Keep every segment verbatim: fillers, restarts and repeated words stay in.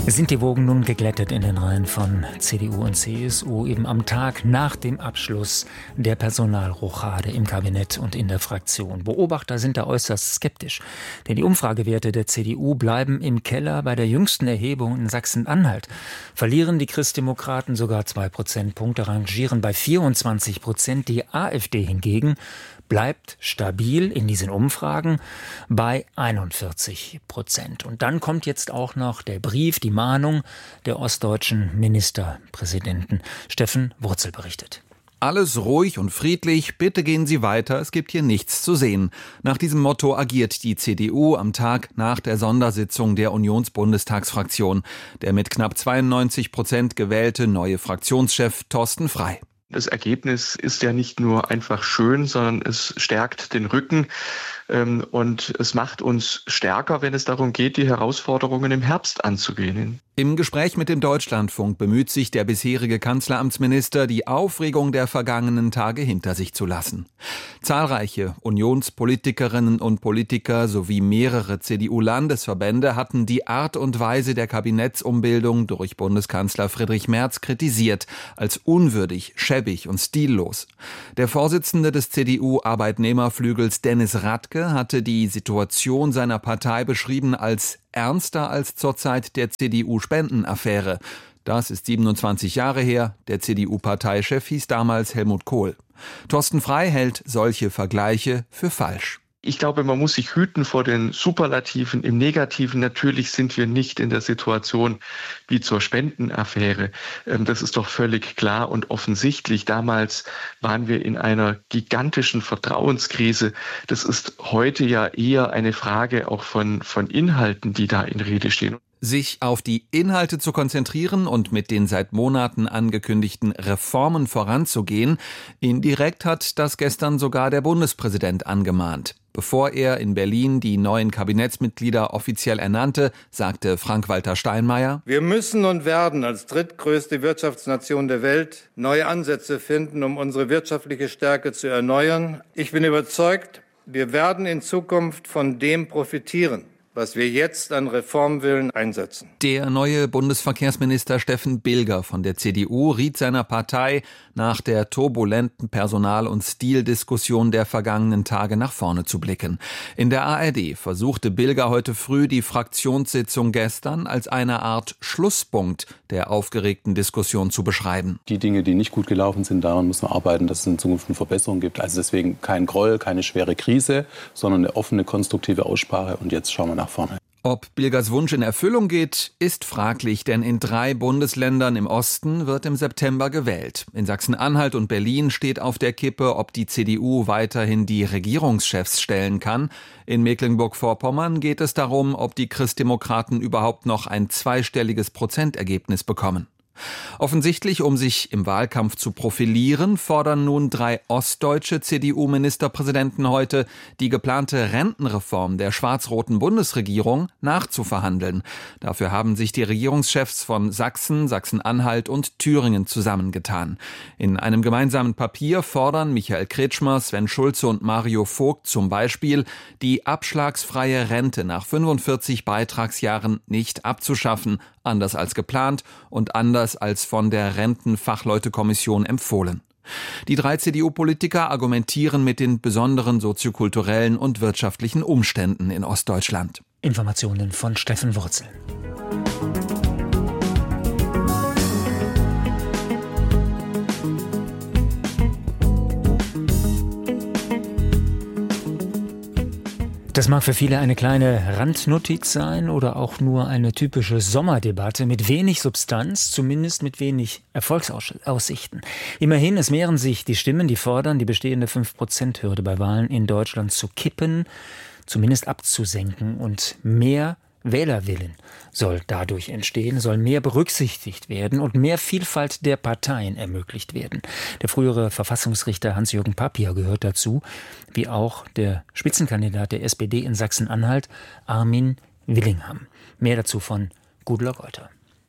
Sind die Wogen nun geglättet in den Reihen von C D U und C S U, eben am Tag nach dem Abschluss der Personalrochade im Kabinett und in der Fraktion? Beobachter sind da äußerst skeptisch, denn die Umfragewerte der C D U bleiben im Keller. Bei der jüngsten Erhebung in Sachsen-Anhalt verlieren die Christdemokraten sogar zwei Prozentpunkte, rangieren bei vierundzwanzig Prozent. Die AfD hingegen bleibt stabil in diesen Umfragen bei einundvierzig Prozent. Und dann kommt jetzt auch noch der Brief, die Mahnung der ostdeutschen Ministerpräsidenten. Steffen Wurzel berichtet. Alles ruhig und friedlich, bitte gehen Sie weiter, es gibt hier nichts zu sehen. Nach diesem Motto agiert die C D U am Tag nach der Sondersitzung der Unionsbundestagsfraktion. Der mit knapp zweiundneunzig Prozent gewählte neue Fraktionschef Thorsten Frey. Das Ergebnis ist ja nicht nur einfach schön, sondern es stärkt den Rücken und es macht uns stärker, wenn es darum geht, die Herausforderungen im Herbst anzugehen. Im Gespräch mit dem Deutschlandfunk bemüht sich der bisherige Kanzleramtsminister, die Aufregung der vergangenen Tage hinter sich zu lassen. Zahlreiche Unionspolitikerinnen und Politiker sowie mehrere C D U-Landesverbände hatten die Art und Weise der Kabinettsumbildung durch Bundeskanzler Friedrich Merz kritisiert, als unwürdig, schäbig und stillos. Der Vorsitzende des C D U-Arbeitnehmerflügels Dennis Radke hatte die Situation seiner Partei beschrieben als ernster als zur Zeit der C D U-Spendenaffäre. Das ist siebenundzwanzig Jahre her. Der C D U-Parteichef hieß damals Helmut Kohl. Thorsten Frey hält solche Vergleiche für falsch. Ich glaube, man muss sich hüten vor den Superlativen. Im Negativen natürlich sind wir nicht in der Situation wie zur Spendenaffäre. Das ist doch völlig klar und offensichtlich. Damals waren wir in einer gigantischen Vertrauenskrise. Das ist heute ja eher eine Frage auch von, von Inhalten, die da in Rede stehen. Sich auf die Inhalte zu konzentrieren und mit den seit Monaten angekündigten Reformen voranzugehen, indirekt hat das gestern sogar der Bundespräsident angemahnt. Bevor er in Berlin die neuen Kabinettsmitglieder offiziell ernannte, sagte Frank-Walter Steinmeier: Wir müssen und werden als drittgrößte Wirtschaftsnation der Welt neue Ansätze finden, um unsere wirtschaftliche Stärke zu erneuern. Ich bin überzeugt, wir werden in Zukunft von dem profitieren, was wir jetzt an Reformwillen einsetzen. Der neue Bundesverkehrsminister Steffen Bilger von der C D U riet seiner Partei, nach der turbulenten Personal- und Stildiskussion der vergangenen Tage nach vorne zu blicken. In der A R D versuchte Bilger heute früh die Fraktionssitzung gestern als eine Art Schlusspunkt der aufgeregten Diskussion zu beschreiben. Die Dinge, die nicht gut gelaufen sind, daran müssen wir arbeiten, dass es in Zukunft eine Verbesserung gibt. Also deswegen kein Groll, keine schwere Krise, sondern eine offene, konstruktive Aussprache. Und jetzt schauen wir nach vorne. Ob Bilgers Wunsch in Erfüllung geht, ist fraglich, denn in drei Bundesländern im Osten wird im September gewählt. In Sachsen-Anhalt und Berlin steht auf der Kippe, ob die C D U weiterhin die Regierungschefs stellen kann. In Mecklenburg-Vorpommern geht es darum, ob die Christdemokraten überhaupt noch ein zweistelliges Prozentergebnis bekommen. Offensichtlich, um sich im Wahlkampf zu profilieren, fordern nun drei ostdeutsche C D U-Ministerpräsidenten heute, die geplante Rentenreform der schwarz-roten Bundesregierung nachzuverhandeln. Dafür haben sich die Regierungschefs von Sachsen, Sachsen-Anhalt und Thüringen zusammengetan. In einem gemeinsamen Papier fordern Michael Kretschmer, Sven Schulze und Mario Vogt zum Beispiel, die abschlagsfreie Rente nach fünfundvierzig Beitragsjahren nicht abzuschaffen, anders als geplant und anders als von der Rentenfachleutekommission empfohlen. Die drei C D U-Politiker argumentieren mit den besonderen soziokulturellen und wirtschaftlichen Umständen in Ostdeutschland. Informationen von Steffen Wurzel. Das mag für viele eine kleine Randnotiz sein oder auch nur eine typische Sommerdebatte mit wenig Substanz, zumindest mit wenig Erfolgsaussichten. Immerhin, es mehren sich die Stimmen, die fordern, die bestehende fünf Prozent Hürde bei Wahlen in Deutschland zu kippen, zumindest abzusenken und mehr Wählerwillen soll dadurch entstehen, soll mehr berücksichtigt werden und mehr Vielfalt der Parteien ermöglicht werden. Der frühere Verfassungsrichter Hans-Jürgen Papier gehört dazu, wie auch der Spitzenkandidat der S P D in Sachsen-Anhalt, Armin Willingham. Mehr dazu von Gudula Reuter.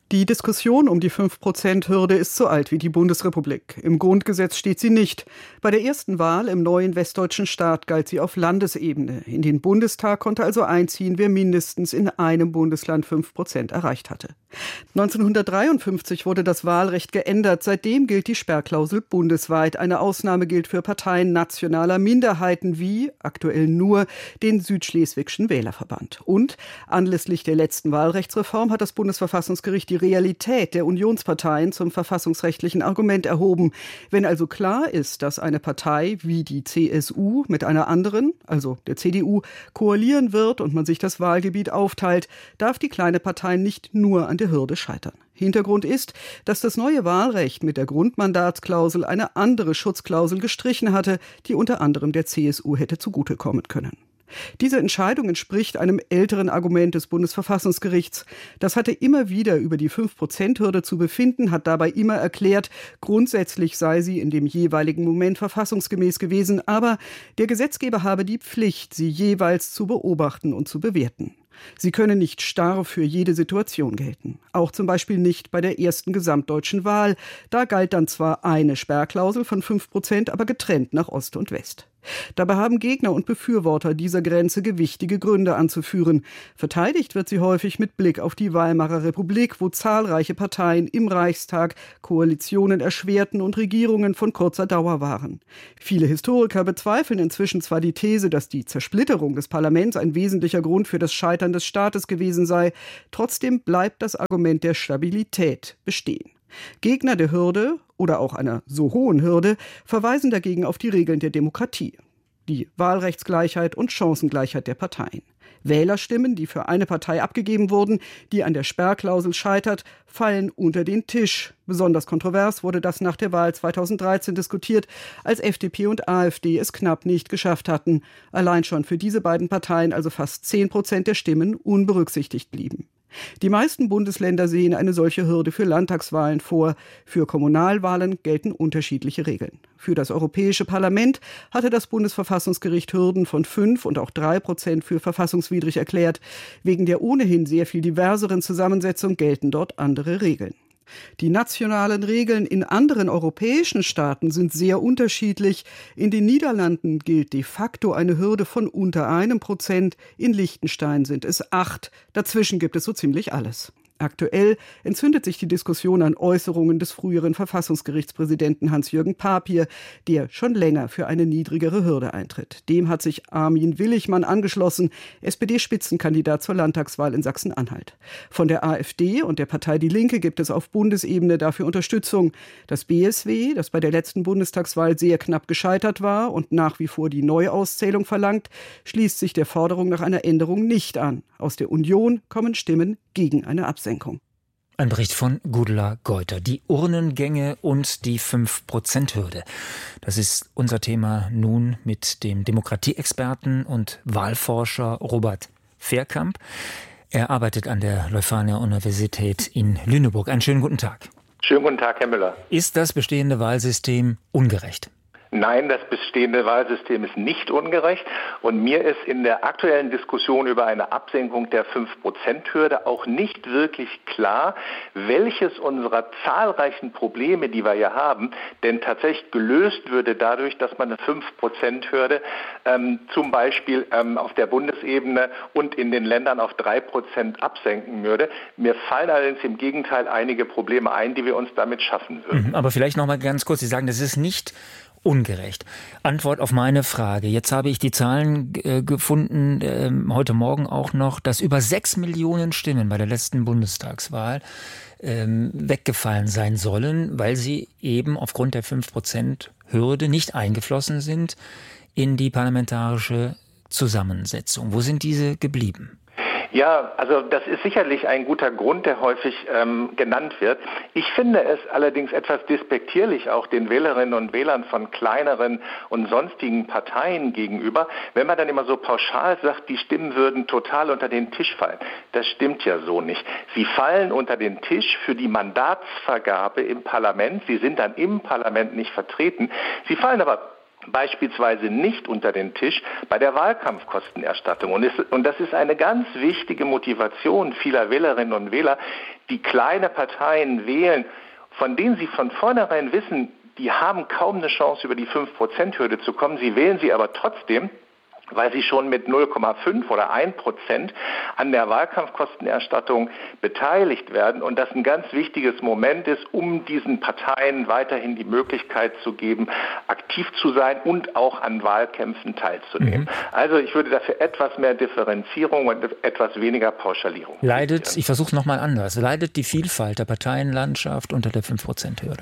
Die Diskussion um die fünf Prozent Hürde ist so alt wie die Bundesrepublik. Im Grundgesetz steht sie nicht. Bei der ersten Wahl im neuen westdeutschen Staat galt sie auf Landesebene. In den Bundestag konnte also einziehen, wer mindestens in einem Bundesland fünf Prozent erreicht hatte. neunzehnhundertdreiundfünfzig wurde das Wahlrecht geändert. Seitdem gilt die Sperrklausel bundesweit. Eine Ausnahme gilt für Parteien nationaler Minderheiten wie, aktuell nur, den Südschleswigschen Wählerverband. Und anlässlich der letzten Wahlrechtsreform hat das Bundesverfassungsgericht die Realität der Unionsparteien zum verfassungsrechtlichen Argument erhoben. Wenn also klar ist, dass eine Partei wie die C S U mit einer anderen, also der C D U, koalieren wird und man sich das Wahlgebiet aufteilt, darf die kleine Partei nicht nur an der Hürde scheitern. Hintergrund ist, dass das neue Wahlrecht mit der Grundmandatsklausel eine andere Schutzklausel gestrichen hatte, die unter anderem der C S U hätte zugutekommen können. Diese Entscheidung entspricht einem älteren Argument des Bundesverfassungsgerichts. Das hatte immer wieder über die fünf Prozent Hürde zu befinden, hat dabei immer erklärt, grundsätzlich sei sie in dem jeweiligen Moment verfassungsgemäß gewesen, aber der Gesetzgeber habe die Pflicht, sie jeweils zu beobachten und zu bewerten. Sie können nicht starr für jede Situation gelten. Auch zum Beispiel nicht bei der ersten gesamtdeutschen Wahl. Da galt dann zwar eine Sperrklausel von fünf Prozent, aber getrennt nach Ost und West. Dabei haben Gegner und Befürworter dieser Grenze gewichtige Gründe anzuführen. Verteidigt wird sie häufig mit Blick auf die Weimarer Republik, wo zahlreiche Parteien im Reichstag Koalitionen erschwerten und Regierungen von kurzer Dauer waren. Viele Historiker bezweifeln inzwischen zwar die These, dass die Zersplitterung des Parlaments ein wesentlicher Grund für das Scheitern des Staates gewesen sei. Trotzdem bleibt das Argument der Stabilität bestehen. Gegner der Hürde oder auch einer so hohen Hürde verweisen dagegen auf die Regeln der Demokratie, die Wahlrechtsgleichheit und Chancengleichheit der Parteien. Wählerstimmen, die für eine Partei abgegeben wurden, die an der Sperrklausel scheitert, fallen unter den Tisch. Besonders kontrovers wurde das nach der Wahl zweitausenddreizehn diskutiert, als F D P und A f D es knapp nicht geschafft hatten. Allein schon für diese beiden Parteien also fast zehn Prozent der Stimmen unberücksichtigt blieben. Die meisten Bundesländer sehen eine solche Hürde für Landtagswahlen vor. Für Kommunalwahlen gelten unterschiedliche Regeln. Für das Europäische Parlament hatte das Bundesverfassungsgericht Hürden von fünf und auch drei Prozent für verfassungswidrig erklärt. Wegen der ohnehin sehr viel diverseren Zusammensetzung gelten dort andere Regeln. Die nationalen Regeln in anderen europäischen Staaten sind sehr unterschiedlich. In den Niederlanden gilt de facto eine Hürde von unter einem Prozent. In Liechtenstein sind es acht. Dazwischen gibt es so ziemlich alles. Aktuell entzündet sich die Diskussion an Äußerungen des früheren Verfassungsgerichtspräsidenten Hans-Jürgen Papier, der schon länger für eine niedrigere Hürde eintritt. Dem hat sich Armin Willigmann angeschlossen, S P D-Spitzenkandidat zur Landtagswahl in Sachsen-Anhalt. Von der A f D und der Partei Die Linke gibt es auf Bundesebene dafür Unterstützung. Das B S W, das bei der letzten Bundestagswahl sehr knapp gescheitert war und nach wie vor die Neuauszählung verlangt, schließt sich der Forderung nach einer Änderung nicht an. Aus der Union kommen Stimmen gegen eine Absenkung. Ein Bericht von Gudula Geuter. Die Urnengänge und die fünf Prozent Hürde. Das ist unser Thema nun mit dem Demokratieexperten und Wahlforscher Robert Fehrkamp. Er arbeitet an der Leuphana-Universität in Lüneburg. Einen schönen guten Tag. Schönen guten Tag, Herr Müller. Ist das bestehende Wahlsystem ungerecht? Nein, das bestehende Wahlsystem ist nicht ungerecht. Und mir ist in der aktuellen Diskussion über eine Absenkung der fünf Prozent Hürde auch nicht wirklich klar, welches unserer zahlreichen Probleme, die wir hier haben, denn tatsächlich gelöst würde dadurch, dass man eine fünf Prozent Hürde ähm, zum Beispiel ähm, auf der Bundesebene und in den Ländern auf drei Prozent absenken würde. Mir fallen allerdings im Gegenteil einige Probleme ein, die wir uns damit schaffen würden. Aber vielleicht noch mal ganz kurz, Sie sagen, das ist nicht ungerecht. Antwort auf meine Frage. Jetzt habe ich die Zahlen äh, gefunden, äh, heute Morgen auch noch, dass über sechs Millionen Stimmen bei der letzten Bundestagswahl äh, weggefallen sein sollen, weil sie eben aufgrund der fünf Prozent Hürde nicht eingeflossen sind in die parlamentarische Zusammensetzung. Wo sind diese geblieben? Ja, also das ist sicherlich ein guter Grund, der häufig ähm, genannt wird. Ich finde es allerdings etwas despektierlich auch den Wählerinnen und Wählern von kleineren und sonstigen Parteien gegenüber, wenn man dann immer so pauschal sagt, die Stimmen würden total unter den Tisch fallen. Das stimmt ja so nicht. Sie fallen unter den Tisch für die Mandatsvergabe im Parlament. Sie sind dann im Parlament nicht vertreten. Sie fallen aber beispielsweise nicht unter den Tisch bei der Wahlkampfkostenerstattung. Und, es, und das ist eine ganz wichtige Motivation vieler Wählerinnen und Wähler, die kleine Parteien wählen, von denen sie von vornherein wissen, die haben kaum eine Chance, über die fünf Prozent Hürde zu kommen. Sie wählen sie aber trotzdem, weil sie schon mit null Komma fünf oder ein Prozent an der Wahlkampfkostenerstattung beteiligt werden und das ein ganz wichtiges Moment ist, um diesen Parteien weiterhin die Möglichkeit zu geben, aktiv zu sein und auch an Wahlkämpfen teilzunehmen. Mhm. Also ich würde dafür etwas mehr Differenzierung und etwas weniger Pauschalierung. Leidet, ich versuche es nochmal anders, leidet die Vielfalt der Parteienlandschaft unter der fünf Prozent Hürde?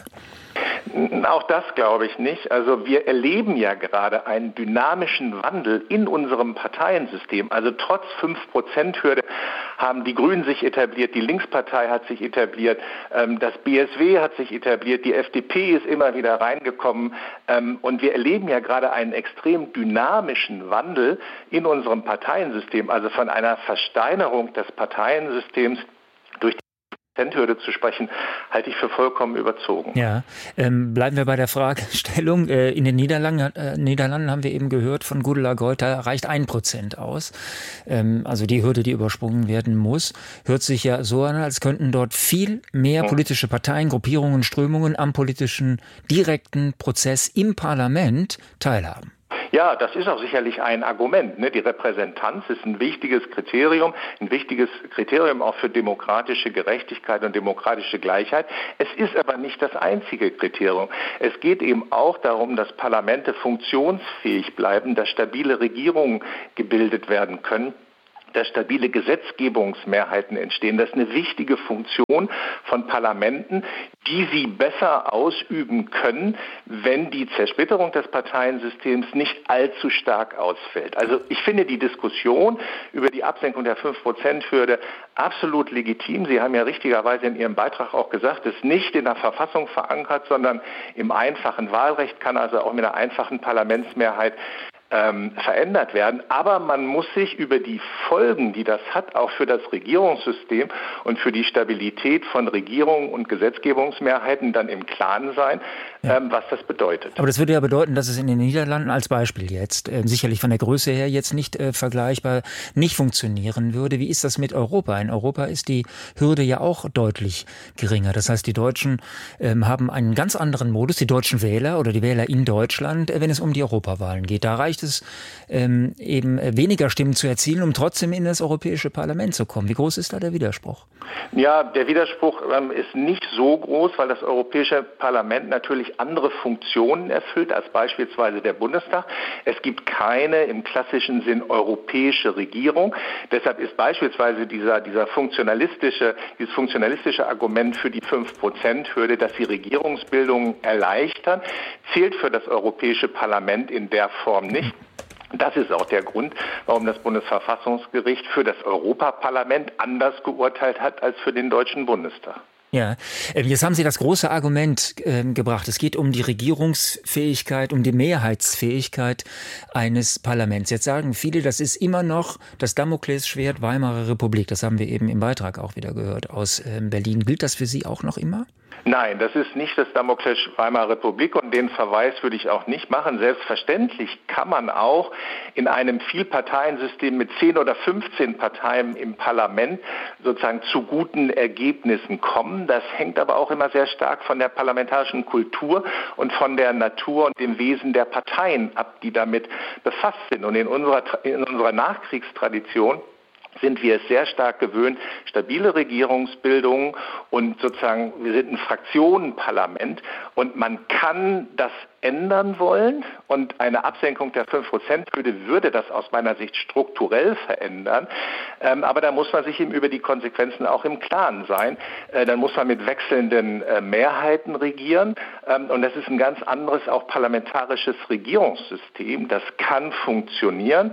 Auch das glaube ich nicht. Also wir erleben ja gerade einen dynamischen Wandel in unserem Parteiensystem. Also trotz fünf Prozent Hürde haben die Grünen sich etabliert, die Linkspartei hat sich etabliert, das B S W hat sich etabliert, die F D P ist immer wieder reingekommen. Und wir erleben ja gerade einen extrem dynamischen Wandel in unserem Parteiensystem. Also von einer Versteinerung des Parteiensystems durch die Hürde zu sprechen, halte ich für vollkommen überzogen. Ja, ähm, bleiben wir bei der Fragestellung. Äh, in den Niederlanden, äh, Niederlanden haben wir eben gehört von Gudula Geuter, reicht ein Prozent aus. Ähm, also die Hürde, die übersprungen werden muss. Hört sich ja so an, als könnten dort viel mehr hm. politische Parteien, Gruppierungen, Strömungen am politischen direkten Prozess im Parlament teilhaben. Ja, das ist auch sicherlich ein Argument. Ne? Die Repräsentanz ist ein wichtiges Kriterium, ein wichtiges Kriterium auch für demokratische Gerechtigkeit und demokratische Gleichheit. Es ist aber nicht das einzige Kriterium. Es geht eben auch darum, dass Parlamente funktionsfähig bleiben, dass stabile Regierungen gebildet werden können, dass stabile Gesetzgebungsmehrheiten entstehen. Das ist eine wichtige Funktion von Parlamenten, die sie besser ausüben können, wenn die Zersplitterung des Parteiensystems nicht allzu stark ausfällt. Also ich finde die Diskussion über die Absenkung der fünf Prozent Hürde absolut legitim. Sie haben ja richtigerweise in Ihrem Beitrag auch gesagt, es ist nicht in der Verfassung verankert, sondern im einfachen Wahlrecht, kann also auch mit einer einfachen Parlamentsmehrheit Ähm, verändert werden. Aber man muss sich über die Folgen, die das hat, auch für das Regierungssystem und für die Stabilität von Regierungen und Gesetzgebungsmehrheiten dann im Klaren sein, ja. ähm, was das bedeutet. Aber das würde ja bedeuten, dass es in den Niederlanden als Beispiel jetzt, äh, sicherlich von der Größe her jetzt nicht äh, vergleichbar, nicht funktionieren würde. Wie ist das mit Europa? In Europa ist die Hürde ja auch deutlich geringer. Das heißt, die Deutschen ähm, haben einen ganz anderen Modus, die deutschen Wähler oder die Wähler in Deutschland, äh, wenn es um die Europawahlen geht. Da reicht es ähm, eben weniger Stimmen zu erzielen, um trotzdem in das Europäische Parlament zu kommen. Wie groß ist da der Widerspruch? Ja, der Widerspruch ähm, ist nicht so groß, weil das Europäische Parlament natürlich andere Funktionen erfüllt als beispielsweise der Bundestag. Es gibt keine im klassischen Sinn europäische Regierung. Deshalb ist beispielsweise dieser, dieser funktionalistische, dieses funktionalistische Argument für die fünf Prozent Hürde, dass sie Regierungsbildung erleichtern, zählt für das Europäische Parlament in der Form nicht. Das ist auch der Grund, warum das Bundesverfassungsgericht für das Europaparlament anders geurteilt hat als für den Deutschen Bundestag. Ja, jetzt haben Sie das große Argument äh, gebracht. Es geht um die Regierungsfähigkeit, um die Mehrheitsfähigkeit eines Parlaments. Jetzt sagen viele, das ist immer noch das Damoklesschwert Weimarer Republik. Das haben wir eben im Beitrag auch wieder gehört aus äh, Berlin. Gilt das für Sie auch noch immer? Nein, das ist nicht das Damoklesschwert Weimarer Republik und den Verweis würde ich auch nicht machen. Selbstverständlich kann man auch in einem Vielparteiensystem mit zehn oder fünfzehn Parteien im Parlament sozusagen zu guten Ergebnissen kommen. Das hängt aber auch immer sehr stark von der parlamentarischen Kultur und von der Natur und dem Wesen der Parteien ab, die damit befasst sind. Und in unserer, in unserer Nachkriegstradition sind wir es sehr stark gewöhnt, stabile Regierungsbildung und sozusagen, wir sind ein Fraktionenparlament und man kann das ändern wollen und eine Absenkung der fünf Prozent Hürde würde das aus meiner Sicht strukturell verändern, ähm, aber da muss man sich eben über die Konsequenzen auch im Klaren sein. Äh, dann muss man mit wechselnden äh, Mehrheiten regieren ähm, und das ist ein ganz anderes auch parlamentarisches Regierungssystem, das kann funktionieren.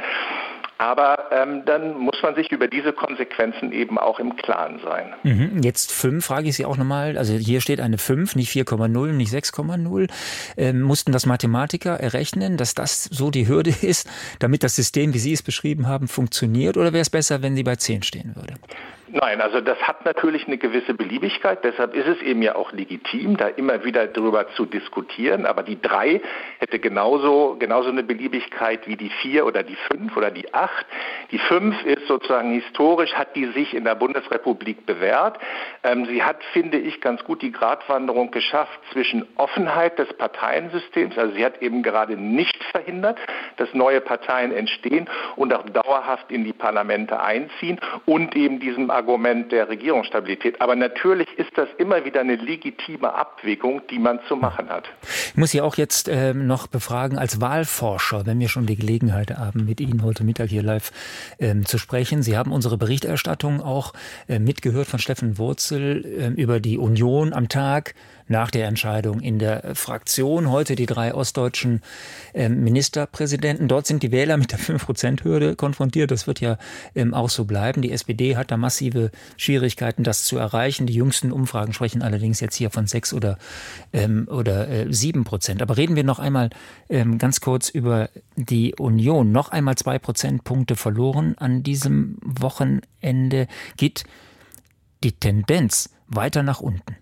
Aber ähm, dann muss man sich über diese Konsequenzen eben auch im Klaren sein. Mhm. Jetzt fünf, frage ich Sie auch nochmal. Also hier steht eine fünf, nicht vier Komma null, nicht sechs Komma null. Ähm, mussten das Mathematiker errechnen, dass das so die Hürde ist, damit das System, wie Sie es beschrieben haben, funktioniert? Oder wäre es besser, wenn sie bei zehn stehen würde? Nein, also das hat natürlich eine gewisse Beliebigkeit. Deshalb ist es eben ja auch legitim, da immer wieder drüber zu diskutieren. Aber die drei hätte genauso, genauso eine Beliebigkeit wie die vier oder die fünf oder die acht. Die fünf ist sozusagen historisch, hat die sich in der Bundesrepublik bewährt. Ähm, sie hat, finde ich, ganz gut die Gratwanderung geschafft zwischen Offenheit des Parteiensystems. Also sie hat eben gerade nicht verhindert, dass neue Parteien entstehen und auch dauerhaft in die Parlamente einziehen und eben diesem Argument der Regierungsstabilität. Aber natürlich ist das immer wieder eine legitime Abwägung, die man zu machen hat. Ich muss Sie auch jetzt äh, noch befragen als Wahlforscher, wenn wir schon die Gelegenheit haben, mit Ihnen heute Mittag hier live äh, zu sprechen. Sie haben unsere Berichterstattung auch äh, mitgehört von Steffen Wurzel äh, über die Union am Tag nach der Entscheidung in der Fraktion. Heute die drei ostdeutschen äh, Ministerpräsidenten. Dort sind die Wähler mit der fünf Prozent Hürde konfrontiert. Das wird ja ähm, auch so bleiben. Die S P D hat da massive Schwierigkeiten, das zu erreichen. Die jüngsten Umfragen sprechen allerdings jetzt hier von sechs oder, ähm, oder äh, sieben Prozent. Aber reden wir noch einmal ähm, ganz kurz über die Union. Noch einmal zwei Prozentpunkte verloren an diesem Wochenende. Geht die Tendenz weiter nach unten?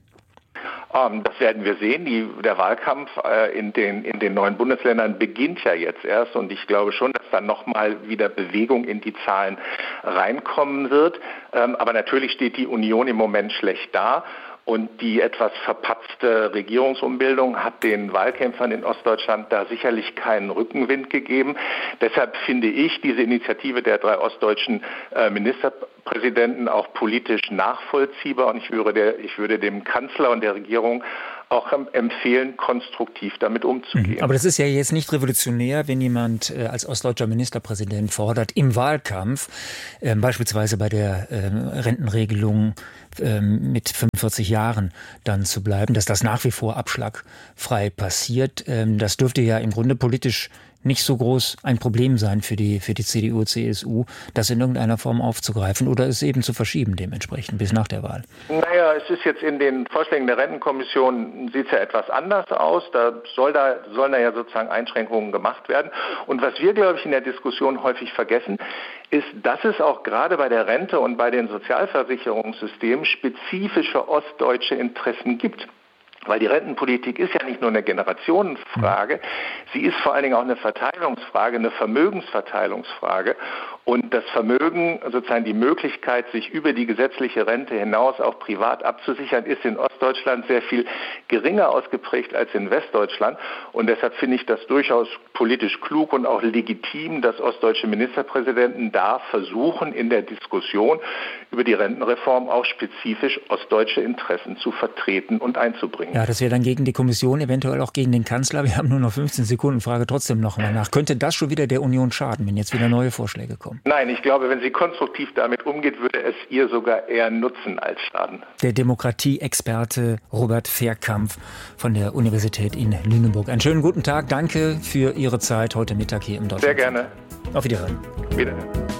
Um, das werden wir sehen. Die, der Wahlkampf äh, in, den, in den neuen Bundesländern beginnt ja jetzt erst und ich glaube schon, dass da nochmal wieder Bewegung in die Zahlen reinkommen wird. Ähm, aber natürlich steht die Union im Moment schlecht da. Und die etwas verpatzte Regierungsumbildung hat den Wahlkämpfern in Ostdeutschland da sicherlich keinen Rückenwind gegeben. Deshalb finde ich diese Initiative der drei ostdeutschen äh, Ministerpräsidenten auch politisch nachvollziehbar. Und ich würde, der, ich würde dem Kanzler und der Regierung auch empfehlen, konstruktiv damit umzugehen. Aber das ist ja jetzt nicht revolutionär, wenn jemand äh, als ostdeutscher Ministerpräsident fordert, im Wahlkampf, äh, beispielsweise bei der äh, Rentenregelung äh, mit fünfundvierzig Jahren dann zu bleiben, dass das nach wie vor abschlagfrei passiert. Ähm, das dürfte ja im Grunde politisch nicht so groß ein Problem sein für die, für die C D U, C S U, das in irgendeiner Form aufzugreifen oder es eben zu verschieben dementsprechend bis nach der Wahl. Naja, es ist jetzt in den Vorschlägen der Rentenkommission, sieht es ja etwas anders aus. Da, soll da sollen da ja sozusagen Einschränkungen gemacht werden. Und was wir, glaube ich, in der Diskussion häufig vergessen, ist, dass es auch gerade bei der Rente und bei den Sozialversicherungssystemen spezifische ostdeutsche Interessen gibt. Weil die Rentenpolitik ist ja nicht nur eine Generationenfrage, sie ist vor allen Dingen auch eine Verteilungsfrage, eine Vermögensverteilungsfrage. Und das Vermögen, sozusagen die Möglichkeit, sich über die gesetzliche Rente hinaus auch privat abzusichern, ist in Ostdeutschland sehr viel geringer ausgeprägt als in Westdeutschland. Und deshalb finde ich das durchaus politisch klug und auch legitim, dass ostdeutsche Ministerpräsidenten da versuchen, in der Diskussion über die Rentenreform auch spezifisch ostdeutsche Interessen zu vertreten und einzubringen. Ja, das wäre dann gegen die Kommission, eventuell auch gegen den Kanzler. Wir haben nur noch fünfzehn Sekunden, frage trotzdem noch mal nach. Könnte das schon wieder der Union schaden, wenn jetzt wieder neue Vorschläge kommen? Nein, ich glaube, wenn sie konstruktiv damit umgeht, würde es ihr sogar eher nutzen als schaden. Der Demokratie-Experte Robert Verkampf von der Universität in Lüneburg. Einen schönen guten Tag. Danke für Ihre Zeit heute Mittag hier im Deutschland. Sehr gerne. Auf Wiederhören. Wiederhören.